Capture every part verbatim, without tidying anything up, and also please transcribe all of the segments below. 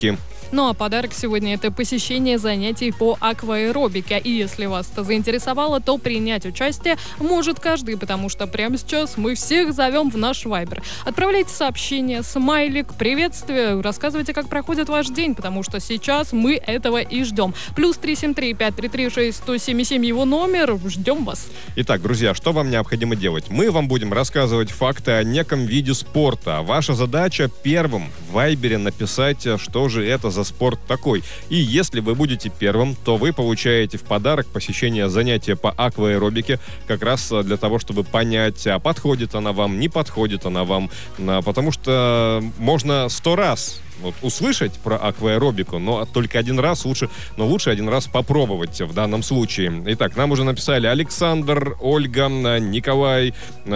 Ну а подарок сегодня — это посещение занятий по акваэробике. И если вас это заинтересовало, то принять участие может каждый, потому что прямо сейчас мы всех зовем в наш Вайбер. Отправляйте сообщение, смайлик, приветствие, рассказывайте, как проходит ваш день, потому что сейчас мы этого и ждем. Плюс три семь три пять три три шесть сто семь семь его номер. Ждем вас. Итак, друзья, что вам необходимо делать? Мы вам будем рассказывать факты о неком виде спорта. Ваша задача первым в Вайбере написать, что же это за спорт такой. И если вы будете первым, то вы получаете в подарок посещение занятия по акваэробике, как раз для того, чтобы понять, а подходит она вам, не подходит она вам. Потому что можно сто раз вот услышать про акваэробику, но только один раз лучше, но лучше один раз попробовать в данном случае. Итак, нам уже написали Александр, Ольга, Николай,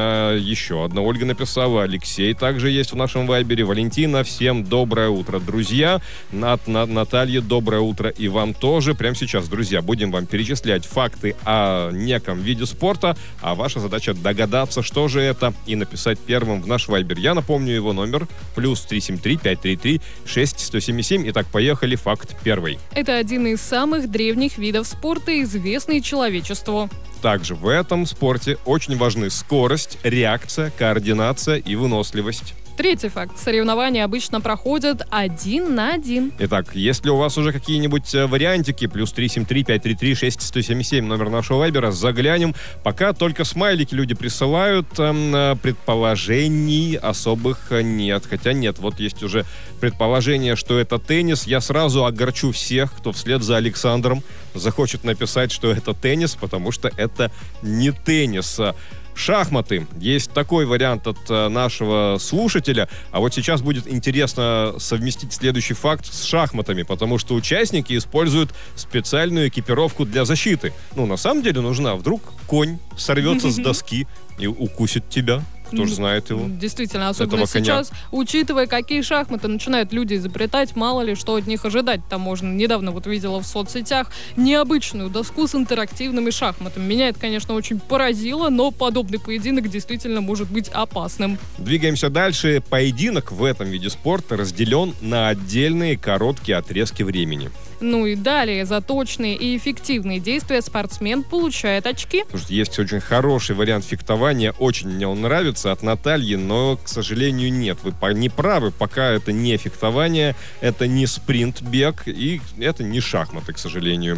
еще одна Ольга написала, Алексей также есть в нашем Вайбере, Валентина. Всем доброе утро, друзья. Нат, Нат, Наталья, доброе утро и вам тоже. Прямо сейчас, друзья, будем вам перечислять факты о неком виде спорта, а ваша задача догадаться, что же это, и написать первым в наш Вайбер. Я напомню его номер, плюс три семь три пять три три шесть сто семь семь. Итак, поехали. Факт первый. Это один из самых древних видов спорта, известный человечеству. Также в этом спорте очень важны скорость, реакция, координация и выносливость. Третий факт. Соревнования обычно проходят один на один. Итак, если у вас уже какие-нибудь вариантики, плюс три семь три пять три три шесть сто семь семь, номер нашего вайбера, заглянем. Пока только смайлики люди присылают, э, предположений особых нет. Хотя нет, вот есть уже предположение, что это теннис. Я сразу огорчу всех, кто вслед за Александром захочет написать, что это теннис, потому что это не теннис. Шахматы. Есть такой вариант от э, нашего слушателя. А вот сейчас будет интересно совместить следующий факт с шахматами, потому что участники используют специальную экипировку для защиты. Ну, на самом деле нужна. Вдруг конь сорвется с доски и укусит тебя. Кто же знает его? Действительно, особенно сейчас, учитывая, какие шахматы начинают люди изобретать, мало ли что от них ожидать. Там можно, недавно вот видела в соцсетях необычную доску с интерактивными шахматами. Меня это, конечно, очень поразило, но подобный поединок действительно может быть опасным. Двигаемся дальше. Поединок в этом виде спорта разделен на отдельные короткие отрезки времени. Ну и далее за точные и эффективные действия спортсмен получает очки. Есть очень хороший вариант фехтования, очень мне он нравится, от Натальи, но, к сожалению, нет. Вы не правы, пока это не фехтование, это не спринт-бег и это не шахматы, к сожалению.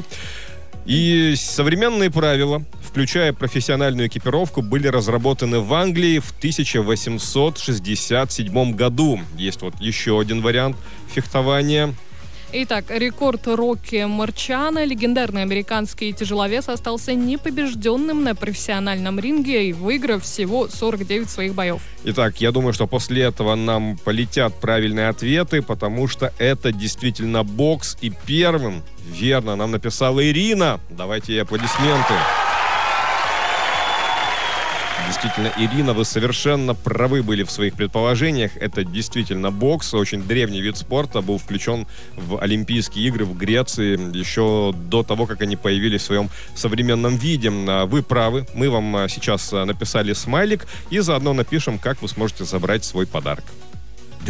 И современные правила, включая профессиональную экипировку, были разработаны в Англии в тысяча восемьсот шестьдесят седьмом году. Есть вот еще один вариант фехтования. Итак, рекорд Рокки Марчана, легендарный американский тяжеловес, остался непобежденным на профессиональном ринге и выиграв всего сорок девять своих боев. Итак, я думаю, что после этого нам полетят правильные ответы, потому что это действительно бокс. И первым, верно, нам написала Ирина. Давайте ей аплодисменты. Действительно, Ирина, вы совершенно правы были в своих предположениях. Это действительно бокс, очень древний вид спорта, был включен в Олимпийские игры в Греции еще до того, как они появились в своем современном виде. Вы правы, мы вам сейчас написали смайлик и заодно напишем, как вы сможете забрать свой подарок.